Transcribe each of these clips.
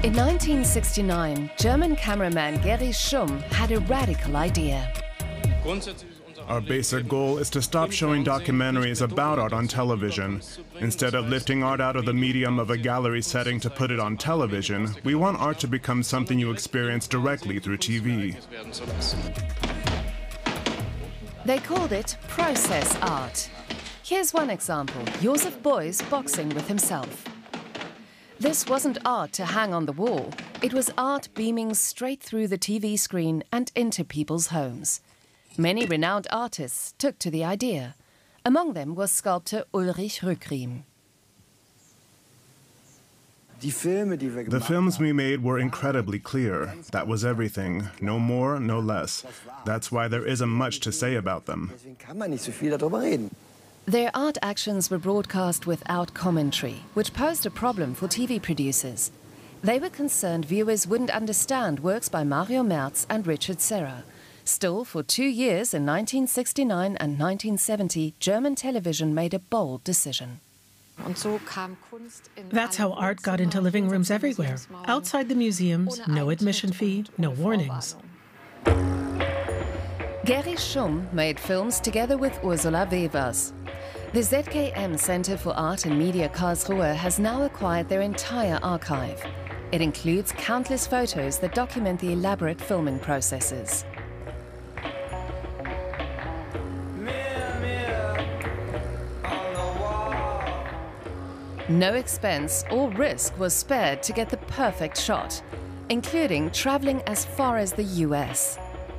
In 1969, German cameraman Gerry Schumm had a radical idea. Our basic goal is to stop showing documentaries about art on television. Instead of lifting art out of the medium of a gallery setting to put it on television, we want art to become something you experience directly through TV. They called it process art. Here's one example, Josef Beuys boxing with himself. This wasn't art to hang on the wall. It was art beaming straight through the TV screen and into people's homes. Many renowned artists took to the idea. Among them was sculptor Ulrich Rückriem. The films we made were incredibly clear. That was everything. No more, no less. That's why there isn't much to say about them. Their art actions were broadcast without commentary, which posed a problem for TV producers. They were concerned viewers wouldn't understand works by Mario Merz and Richard Serra. Still, for 2 years in 1969 and 1970, German television made a bold decision. That's how art got into living rooms everywhere. Outside the museums, no admission fee, no warnings. Gerry Schumm made films together with Ursula Wevers. The ZKM Center for Art and Media Karlsruhe has now acquired their entire archive. It includes countless photos that document the elaborate filming processes. No expense or risk was spared to get the perfect shot, including traveling as far as the US.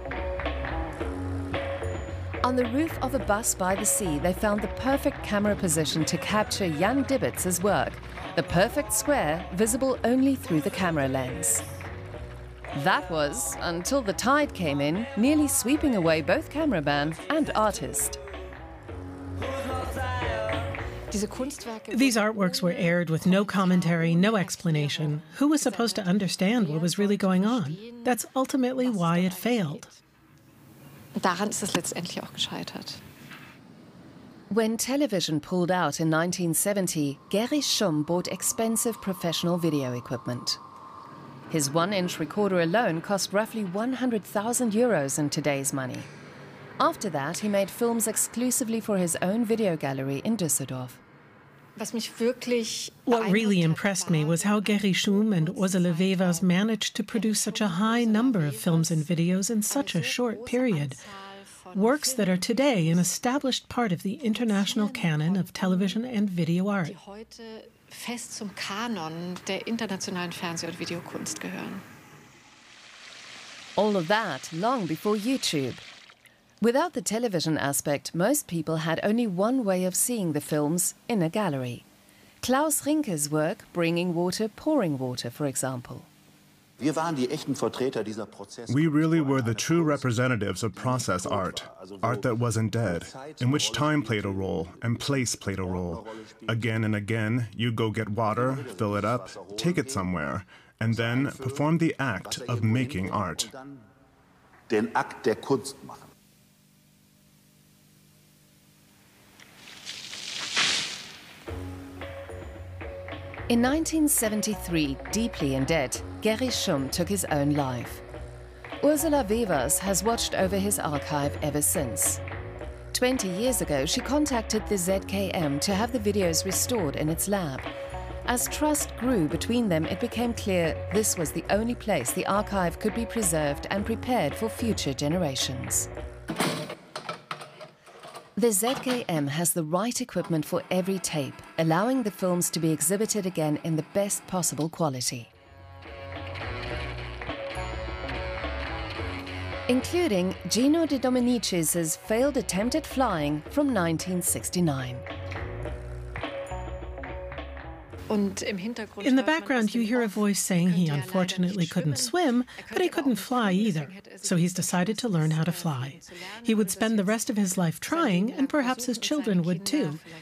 On the roof of a bus by the sea, they found the perfect camera position to capture Jan Dibitz's work, the perfect square visible only through the camera lens. That was, until the tide came in, nearly sweeping away both cameraman and artist. These artworks were aired with no commentary, no explanation. Who was supposed to understand what was really going on? That's ultimately why it failed. Daran ist es letztendlich auch gescheitert. When television pulled out in 1970, Gerry Schumm bought expensive professional video equipment. His 1-inch recorder alone cost roughly 100,000 euros in today's money. After that, he made films exclusively for his own video gallery in Düsseldorf. What really impressed me was how Gerry Schumm and Ursula Wevers managed to produce such a high number of films and videos in such a short period. Works that are today an established part of the international canon of television and video art. Fest zum Kanon der internationalen Fernseh- und Videokunst gehören. All of that long before YouTube. Without the television aspect, most people had only one way of seeing the films, in a gallery. Klaus Rinke's work, Bringing Water, Pouring Water, for example. We really were the true representatives of process art, art that wasn't dead, in which time played a role and place played a role. Again and again, you go get water, fill it up, take it somewhere, and then perform the act of making art. Den Akt der Kunst machen. In 1973, deeply in debt, Gerry Schumm took his own life. Ursula Wevers has watched over his archive ever since. 20 years ago, she contacted the ZKM to have the videos restored in its lab. As trust grew between them, it became clear this was the only place the archive could be preserved and prepared for future generations. The ZKM has the right equipment for every tape, allowing the films to be exhibited again in the best possible quality. Including Gino De Dominicis' failed attempt at flying from 1969. In the background, you hear a voice saying he unfortunately couldn't swim, but he couldn't fly either, so he's decided to learn how to fly. He would spend the rest of his life trying, and perhaps his children would too.